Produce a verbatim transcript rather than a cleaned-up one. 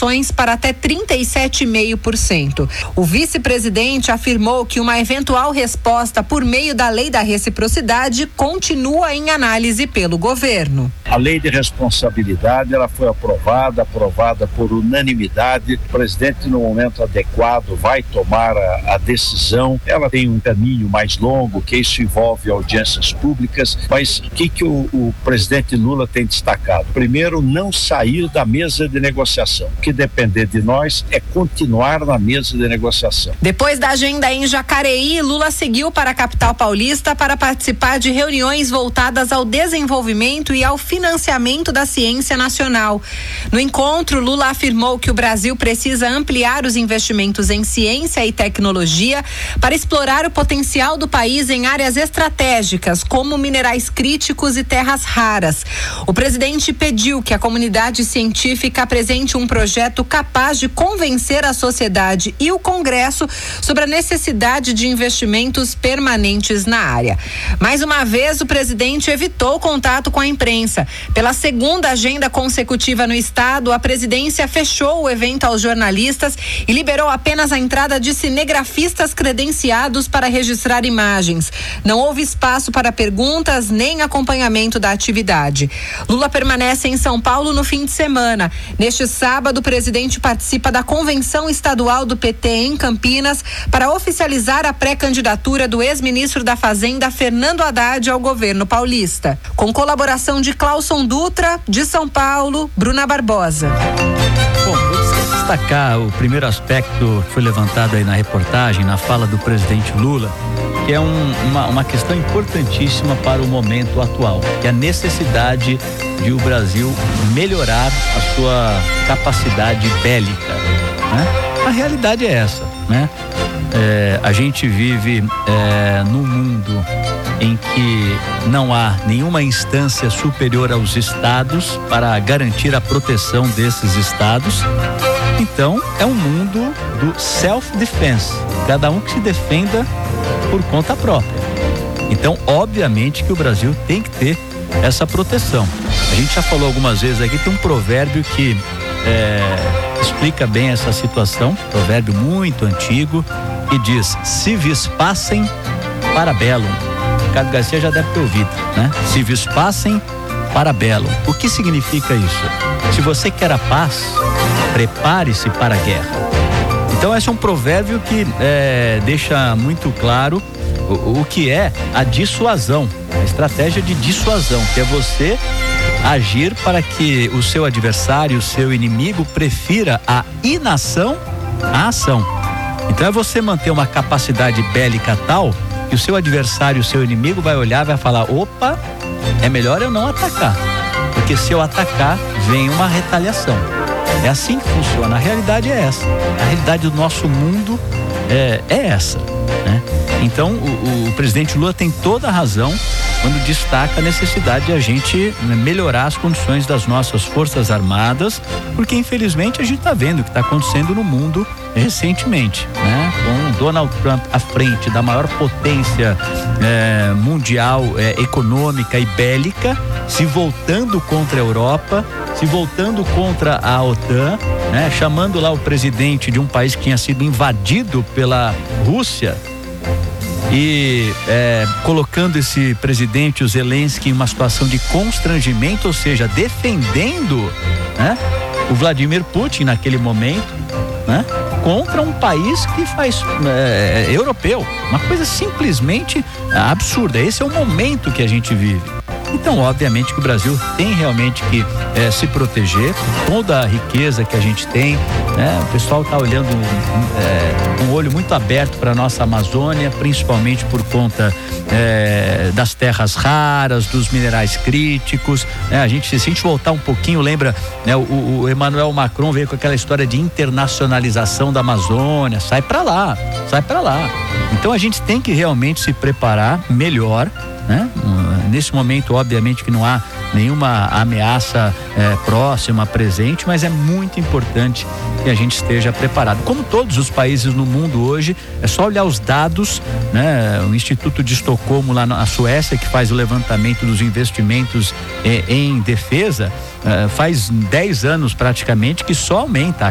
exportações para até trinta e sete vírgula cinco por cento. O vice-presidente afirmou que uma eventual resposta por meio da lei da reciprocidade continua em análise pelo governo. A lei de responsabilidade, ela foi aprovada, aprovada por unanimidade. O presidente, no momento adequado, vai tomar a, a decisão. Ela tem um caminho mais longo, que isso envolve audiências públicas, mas o que, que o, o presidente Lula tem destacado? Primeiro, não sair da mesa de negociação. O que depender de nós é continuar na mesa de negociação. Depois da agenda em Jacareí, Lula seguiu para a capital paulista para participar de reuniões voltadas ao desenvolvimento e ao financiamento da ciência nacional. No encontro, Lula afirmou que o Brasil precisa ampliar os investimentos em ciência e tecnologia para explorar o potencial do país em áreas estratégicas, como minerais críticos e terras raras. O presidente pediu que a comunidade científica apresente um projeto capaz de convencer a sociedade e o Congresso sobre a necessidade de investimentos permanentes na área. Mais uma vez, o presidente evitou contato com a imprensa. Pela segunda agenda consecutiva no estado, a presidência fechou o evento aos jornalistas e liberou apenas a entrada de cinegrafistas credenciados para registrar imagens. Não houve espaço para perguntas nem acompanhamento da atividade. Lula permanece em São Paulo no fim de semana. Neste sábado, o presidente participa da convenção estadual do P T em Campinas para oficializar a pré-candidatura do ex-ministro da Fazenda, Fernando Haddad, ao governo paulista. Com colaboração de Clauson Dutra, de São Paulo, Bruna Barbosa. Bom, vou destacar o primeiro aspecto que foi levantado aí na reportagem, na fala do presidente Lula, que é um, uma, uma questão importantíssima para o momento atual, que é a necessidade de o Brasil melhorar a sua capacidade bélica, né? A realidade é essa, né? É, a gente vive é, num mundo em que não há nenhuma instância superior aos estados para garantir a proteção desses estados. Então, é um mundo do self-defense, cada um que se defenda por conta própria. Então, obviamente que o Brasil tem que ter essa proteção. A gente já falou algumas vezes aqui, tem um provérbio que é, explica bem essa situação, provérbio muito antigo, que diz: se vis passem para bellum. Ricardo Garcia já deve ter ouvido, né? Se vis passem para bellum. O que significa isso? Se você quer a paz, prepare-se para a guerra. Então esse é um provérbio que é, deixa muito claro o, o que é a dissuasão, a estratégia de dissuasão, que é você agir para que o seu adversário, o seu inimigo, prefira a inação à ação. Então é você manter uma capacidade bélica tal que o seu adversário, o seu inimigo vai olhar e vai falar: opa, é melhor eu não atacar, porque se eu atacar vem uma retaliação. É assim que funciona. A realidade é essa. A realidade do nosso mundo é, é essa, né? Então o, o presidente Lula tem toda a razão quando destaca a necessidade de a gente melhorar as condições das nossas forças armadas, porque infelizmente a gente está vendo o que está acontecendo no mundo recentemente, né? Com Donald Trump à frente da maior potência é, mundial, é, econômica e bélica, se voltando contra a Europa, se voltando contra a OTAN, né? Chamando lá o presidente de um país que tinha sido invadido pela Rússia e é, colocando esse presidente, o Zelensky, em uma situação de constrangimento, ou seja, defendendo, né, o Vladimir Putin naquele momento, né, contra um país que faz é, europeu, uma coisa simplesmente absurda. Esse é o momento que a gente vive. Então, obviamente que o Brasil tem realmente que é, se proteger, toda a riqueza que a gente tem, né? O pessoal está olhando é, com um olho muito aberto para a nossa Amazônia, principalmente por conta é, das terras raras, dos minerais críticos, né? A gente, se a gente voltar um pouquinho, lembra, né, o, o Emmanuel Macron veio com aquela história de internacionalização da Amazônia, sai para lá, sai para lá. Então a gente tem que realmente se preparar melhor, né? Nesse momento, obviamente que não há nenhuma ameaça é, próxima, presente, mas é muito importante que a gente esteja preparado. Como todos os países no mundo hoje, é só olhar os dados, né? O Instituto de Estocolmo lá na Suécia, que faz o levantamento dos investimentos é, em defesa, é, faz dez anos praticamente que só aumenta.